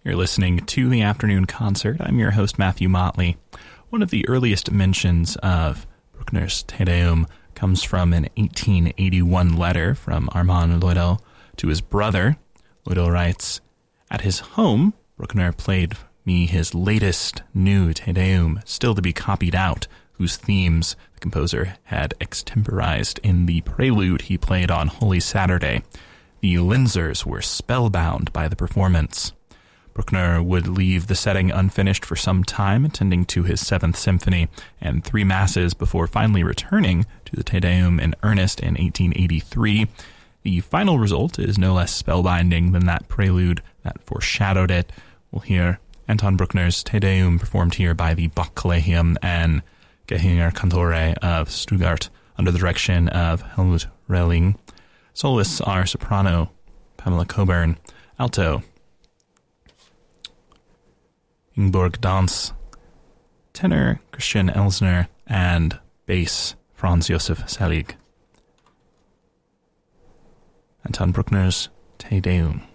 You're listening to the Afternoon Concert. I'm your host, Matthew Motley. One of the earliest mentions of Bruckner's Te Deum comes from an 1881 letter from Armand Loidel to his brother. Loidel writes, "At his home, Bruckner played me his latest new Te Deum, still to be copied out, whose themes the composer had extemporized in the prelude he played on Holy Saturday. The Linzers were spellbound by the performance." Bruckner would leave the setting unfinished for some time, attending to his Seventh Symphony and 3 masses before finally returning to the Te Deum in earnest in 1883. The final result is no less spellbinding than that prelude that foreshadowed it. We'll hear Anton Bruckner's Te Deum performed here by the Bach Collegium and Gehinger Cantore of Stuttgart under the direction of Helmut Relling. Soloists are soprano Pamela Coburn, alto Ingeborg Dans, tenor Christian Elsner, and bass Franz Josef Selig. Anton Bruckner's Te Deum.